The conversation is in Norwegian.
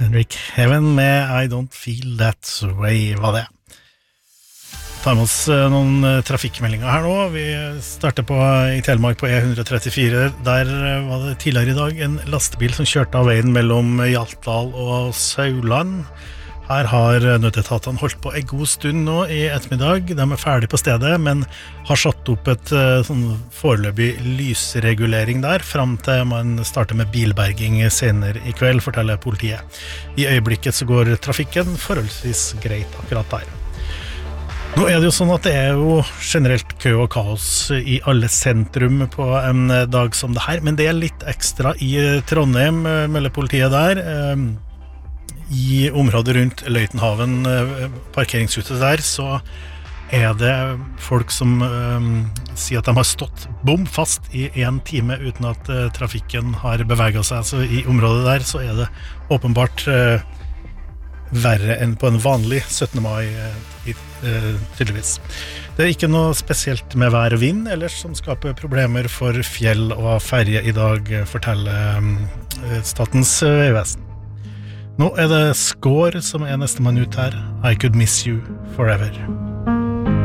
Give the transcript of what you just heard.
Henrik Heaven med I Don't Feel That Way var det. Tar med oss noen trafikkmeldinger her nå. Vi starter i Telemark på E134. Der var det tidligere i dag en lastebil som kjørte av veien mellom Hjaltdal og Sauland. Her har nødetatene holdt på en god stund nå i ettermiddag. De ferdig på stedet, men har satt opp et sånn foreløpig lysregulering der, frem til man starter med bilberging senere i kveld, forteller politiet. I øyeblikket så går trafikken forholdsvis greit akkurat der. Nå det jo sånn at det jo generelt kø og kaos i alle sentrum på en dag som det her, men det litt ekstra i Trondheim, melder politiet der. I området rundt Løitenhaven, parkeringshuset der, så det folk som sier at de har stått bom fast i 1 time uten at trafikken har beveget seg. Så i området der så det åpenbart verre enn på en vanlig 17. mai tydeligvis. Det ikke noe spesielt med vær og vind ellers som skaper problemer for fjell og ferje i dag, forteller Statens vegvesen. Nå det Skår som neste mann ut her. I Could Miss You Forever.